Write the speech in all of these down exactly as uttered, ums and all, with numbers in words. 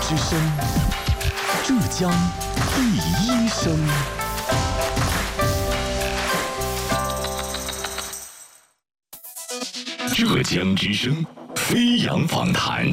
之声，浙江第一声。浙江之声飞扬访谈。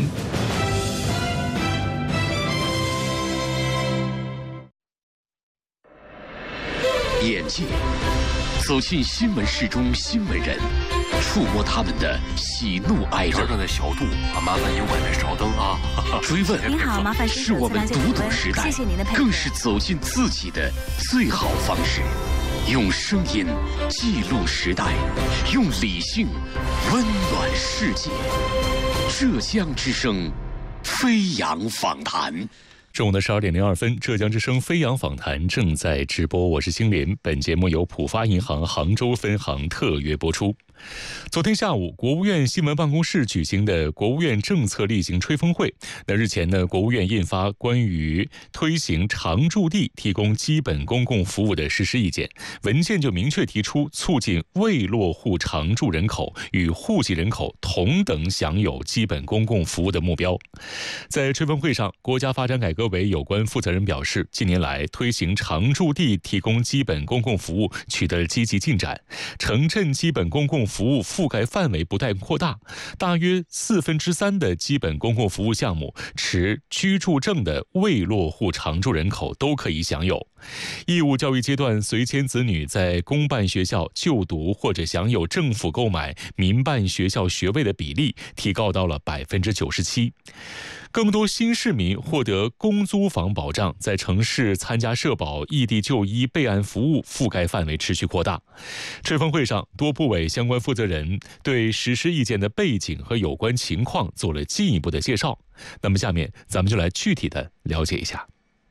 眼界走进新闻室中新闻人，触摸他们的喜怒哀乐。 这的小度啊，麻烦您外面稍等啊。 追问您好，麻烦是我们读懂时代， 谢谢您的配合， 更是走进自己的最好方式。用声音记录时代，用理性温暖世界。浙江之声飞扬访谈。 中午的十二点零二分，浙江之声飞扬访谈正在直播，我是星联。本节目由浦发银行杭州分行特约播出。昨天下午，国务院新闻办公室举行的国务院政策例行吹风会。那日前呢，国务院印发关于推行常住地提供基本公共服务的实施意见，文件就明确提出促进未落户常住人口与户籍人口同等享有基本公共服务的目标。在吹风会上，国家发展改革委有关负责人表示，近年来推行常住地提供基本公共服务取得了积极进展，城镇基本公共服务覆盖范围不断扩大，大约四分之三的基本公共服务项目持居住证的未落户常住人口都可以享有。义务教育阶段随迁子女在公办学校就读或者享有政府购买民办学校学位的比例提高到了百分之九十七。更多新市民获得公租房保障，在城市参加社保、异地就医备案服务覆盖范围持续扩大。吹风会上，多部委相关负责人对实施意见的背景和有关情况做了进一步的介绍。那么下面咱们就来具体的了解一下。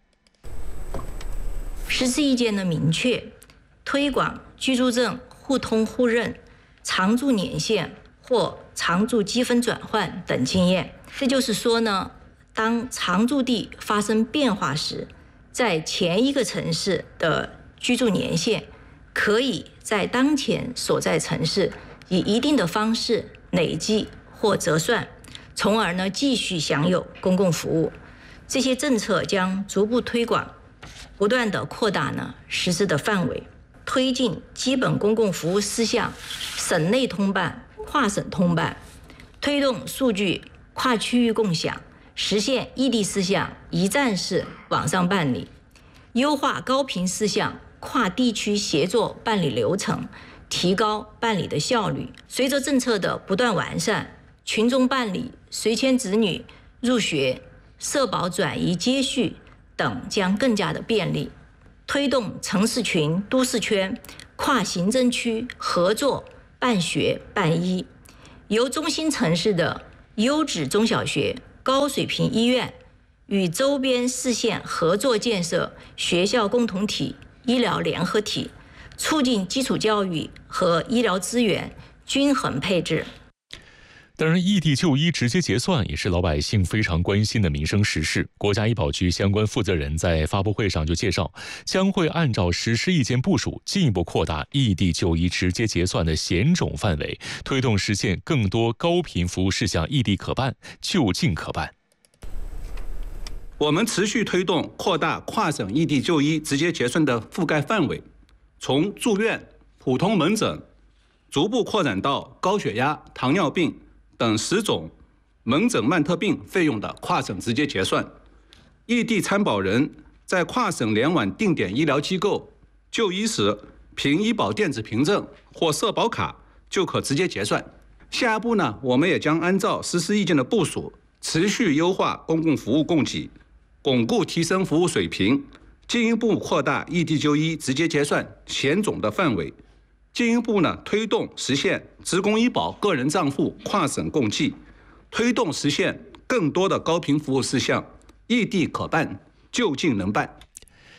实施意见的明确，推广居住证互通互认、常住年限或常住积分转换等经验。这就是说呢，当常住地发生变化时，在前一个城市的居住年限可以在当前所在城市以一定的方式累计或折算，从而呢继续享有公共服务。这些政策将逐步推广，不断的扩大呢实施的范围，推进基本公共服务事项省内通办、跨省通办，推动数据跨区域共享，实现异地事项一站式网上办理，优化高频事项跨地区协作办理流程，提高办理的效率。随着政策的不断完善，群众办理随迁子女入学、社保转移接续等将更加的便利，推动城市群、都市圈、跨行政区合作办学办医，由中心城市的优质中小学、高水平医院与周边市县合作建设学校共同体、医疗联合体，促进基础教育和医疗资源均衡配置。 当然，异地就医直接结算也是老百姓非常关心的民生时事。国家医保局相关负责人在发布会上就介绍，将会按照实施意见部署，进一步扩大异地就医直接结算的险种范围，推动实现更多高频服务事项异地可办、就近可办。 我们持续推动扩大跨省异地就医直接结算的覆盖范围，从住院、普通门诊逐步扩展到高血压、糖尿病等十种门诊慢特病费用的跨省直接结算。异地参保人在跨省联网定点医疗机构就医时，凭医保电子凭证或社保卡就可直接结算。下一步呢，我们也将按照实施意见的部署，持续优化公共服务供给，巩固提升服务水平，进一步扩大异地就医直接结算险种的范围。进一步呢，推动实现职工医保个人账户跨省共计，推动实现更多的高频服务事项异地可办、就近能办。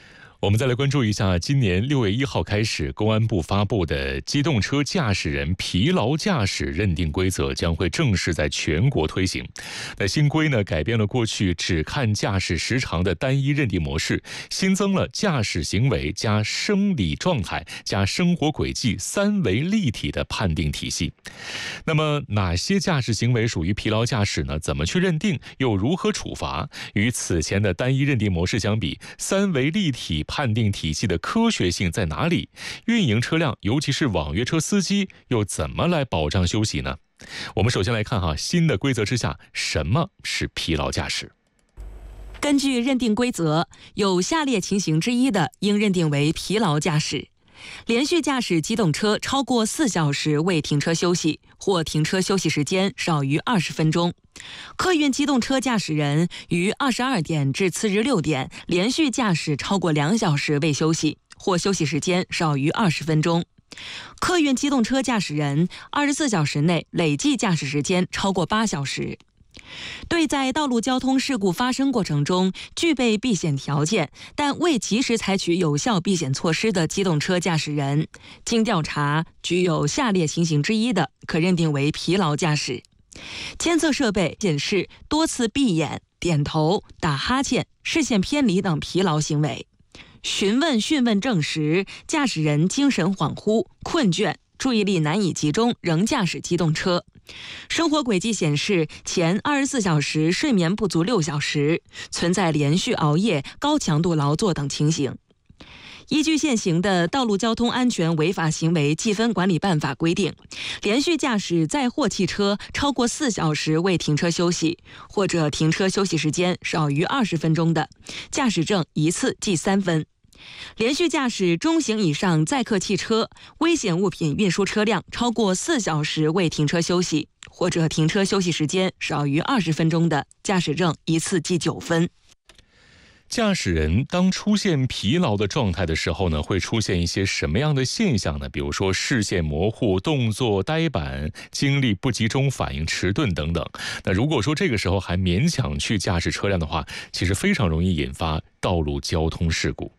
我们再来关注一下，今年六月一号开始，公安部发布的机动车驾驶人疲劳驾驶认定规则将会正式在全国推行。那新规呢，改变了过去只看驾驶时长的单一认定模式，新增了驾驶行为加生理状态加生活轨迹三维立体的判定体系。那么哪些驾驶行为属于疲劳驾驶呢？怎么去认定？又如何处罚？与此前的单一认定模式相比，三维立体判定体系的科学性在哪里？运营车辆，尤其是网约车司机，又怎么来保障休息呢？我们首先来看哈，新的规则之下，什么是疲劳驾驶？ 根据认定规则，有下列情形之一的，应认定为疲劳驾驶：连续驾驶机动车超过四小时未停车休息，或停车休息时间少于二十分钟；客运机动车驾驶人于二十二点至次日六点连续驾驶超过两小时未休息，或休息时间少于二十分钟；客运机动车驾驶人二十四小时内累计驾驶时间超过八小时。对在道路交通事故发生过程中具备避险条件，但未及时采取有效避险措施的机动车驾驶人，经调查具有下列情形之一的，可认定为疲劳驾驶：监测设备显示多次闭眼、点头、打哈欠、视线偏离等疲劳行为；询问讯问证实驾驶人精神恍惚、困倦、注意力难以集中，仍驾驶机动车；生活轨迹显示前二十四小时睡眠不足六小时，存在连续熬夜、高强度劳作等情形。依据现行的《道路交通安全违法行为记分管理办法》规定，连续驾驶载货汽车超过四小时未停车休息，或者停车休息时间少于二十分钟的，驾驶证一次记三分；连续驾驶中型以上载客汽车、危险物品运输车辆超过四小时未停车休息，或者停车休息时间少于二十分钟的，驾驶证一次记九分。 驾驶人当出现疲劳的状态的时候呢，会出现一些什么样的现象呢？比如说视线模糊、动作呆板、精力不集中、反应迟钝等等。那如果说这个时候还勉强去驾驶车辆的话，其实非常容易引发道路交通事故。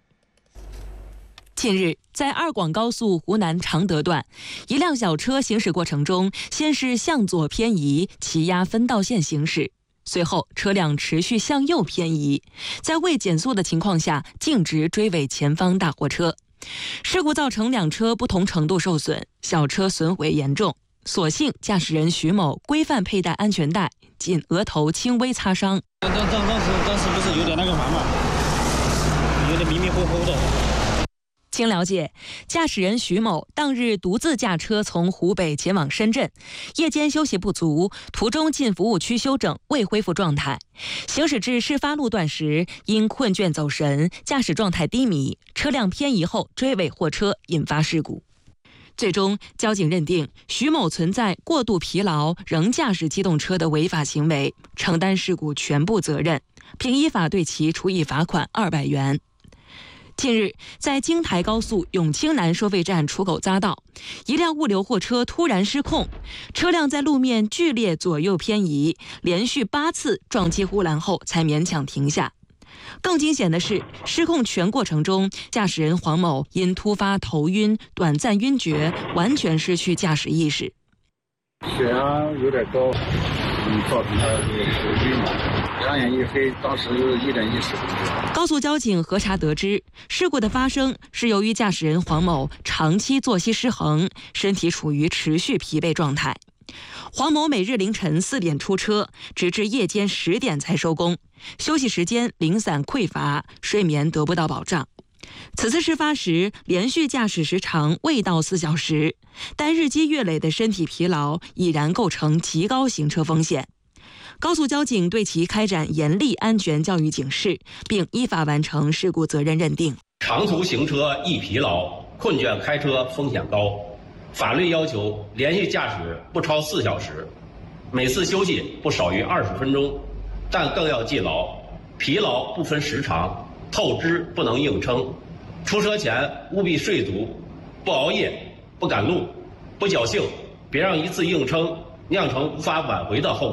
近日，在二广高速湖南常德段，一辆小车行驶过程中，先是向左偏移，骑压分道线行驶，随后车辆持续向右偏移，在未减速的情况下径直追尾前方大货车。事故造成两车不同程度受损，小车损毁严重，所幸驾驶人徐某规范佩戴安全带，仅额头轻微擦伤。 当当当时当时不是有点那个嘛嘛，有点迷迷糊糊的。 经了解，驾驶人徐某当日独自驾车从湖北前往深圳，夜间休息不足，途中进服务区休整，未恢复状态。行驶至事发路段时，因困倦走神，驾驶状态低迷，车辆偏移后追尾货车，引发事故。最终，交警认定徐某存在过度疲劳仍驾驶机动车的违法行为，承担事故全部责任，并依法对其处以罚款二百元。近日，在京台高速永清南收费站出口匝道，一辆物流货车突然失控，车辆在路面剧烈左右偏移，连续八次撞击护栏后才勉强停下。更惊险的是，失控全过程中，驾驶人黄某因突发头晕、短暂晕厥，完全失去驾驶意识。 血压有点高，嗯，造成他晕了，两眼一黑，当时一点意识都没有。 高速交警核查得知，事故的发生是由于驾驶人黄某长期作息失衡，身体处于持续疲惫状态。黄某每日凌晨四点出车，直至夜间十点才收工，休息时间零散匮乏，睡眠得不到保障。此次事发时，连续驾驶时长未到四小时，但日积月累的身体疲劳已然构成极高行车风险。高速交警对其开展严厉安全教育警示，并依法完成事故责任认定。 长途行车易疲劳，困倦开车风险高。法律要求连续驾驶不超四小时，每次休息不少于二十分钟，但更要记牢：疲劳不分时长，透支不能硬撑。出车前务必睡足，不熬夜，不赶路，不侥幸，别让一次硬撑酿成无法挽回的后果。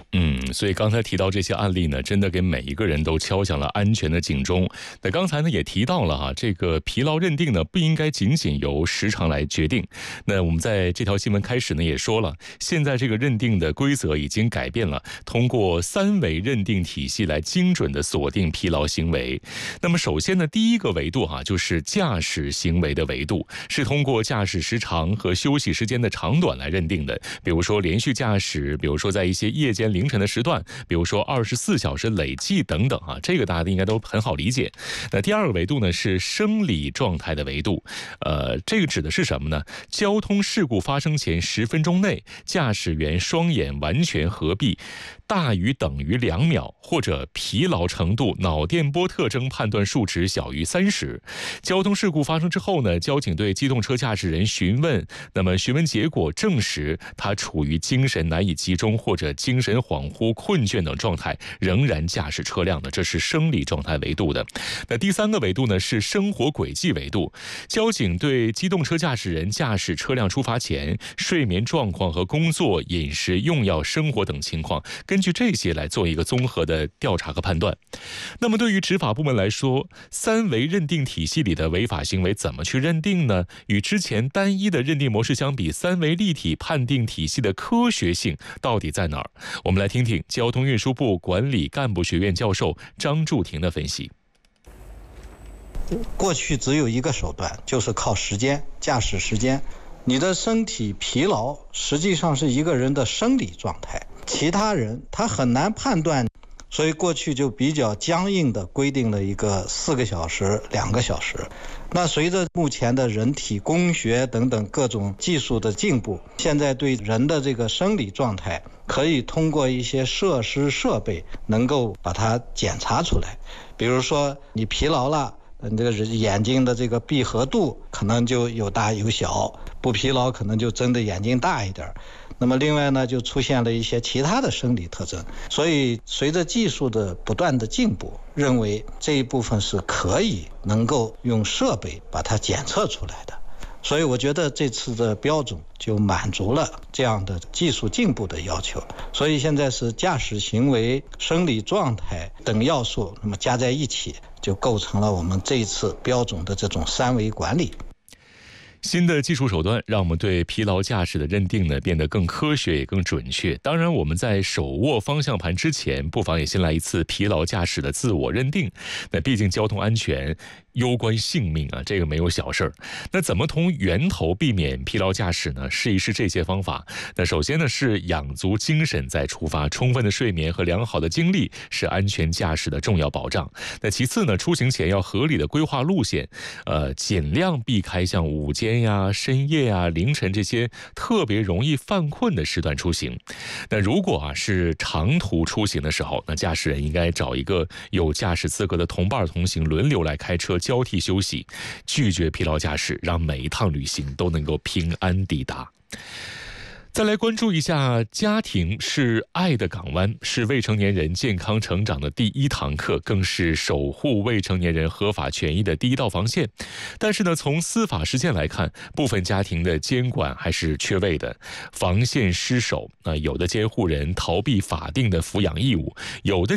嗯，所以刚才提到这些案例呢，真的给每一个人都敲响了安全的警钟。那刚才呢也提到了哈，这个疲劳认定呢不应该仅仅由时长来决定。那我们在这条新闻开始呢也说了，现在这个认定的规则已经改变了，通过三维认定体系来精准的锁定疲劳行为。那么首先呢，第一个维度哈就是驾驶行为的维度，是通过驾驶时长和休息时间的长短来认定的。比如说连续驾驶，比如说在一些夜间凌晨的时段，比如说二十四小时累计等等啊，这个大家应该都很好理解。那第二个维度呢是生理状态的维度，呃，这个指的是什么呢？交通事故发生前十分钟内，驾驶员双眼完全合闭，大于等于两秒，或者疲劳程度脑电波特征判断数值小于三十。交通事故发生之后呢，交警对机动车驾驶人询问，那么询问结果证实他处于精神难以集中或者精神恍惚、困倦等状态，仍然驾驶车辆的，这是生理状态维度的。那第三个维度呢是生活轨迹维度，交警对机动车驾驶人驾驶车辆出发前睡眠状况和工作、饮食、用药、生活等情况，根据这些来做一个综合的调查和判断。那么对于执法部门来说，三维认定体系里的违法行为怎么去认定呢？与之前单一的认定模式相比，三维立体判定体系的科学性到底在哪儿？我们来听听交通运输部管理干部学院教授张柱廷的分析。 过去只有一个手段，就是靠时间，驾驶时间。你的身体疲劳实际上是一个人的生理状态，其他人他很难判断，所以过去就比较僵硬的规定了一个四个小时、两个小时。那随着目前的人体工学等等各种技术的进步，现在对人的这个生理状态可以通过一些设施设备能够把它检查出来。比如说你疲劳了，你这个眼睛的这个闭合度可能就有大有小，不疲劳可能就睁的眼睛大一点。那么另外呢，就出现了一些其他的生理特征。所以随着技术的不断的进步，认为这一部分是可以能够用设备把它检测出来的。所以我觉得这次的标准就满足了这样的技术进步的要求。所以现在是驾驶行为、生理状态等要素，那么加在一起，就构成了我们这一次标准的这种三维管理。 新的技术手段让我们对疲劳驾驶的认定呢变得更科学也更准确。当然，我们在手握方向盘之前，不妨也先来一次疲劳驾驶的自我认定。那毕竟交通安全攸关性命啊，这个没有小事儿。那怎么从源头避免疲劳驾驶呢？试一试这些方法。那首先呢是养足精神再出发，充分的睡眠和良好的精力是安全驾驶的重要保障。那其次呢，出行前要合理的规划路线，呃，尽量避开像午间呀、深夜呀、凌晨这些特别容易犯困的时段出行。那如果啊是长途出行的时候，那驾驶人应该找一个有驾驶资格的同伴同行，轮流来开车，交替休息，拒绝疲劳驾驶，让每一趟旅行都能够平安抵达。再来关注一下，家庭是爱的港湾，是未成年人健康成长的第一堂课，更是守护未成年人合法权益的第一道防线。但是呢，从司法实践来看，部分家庭的监管还是缺位的，防线失守。那有的监护人逃避法定的抚养义务，有的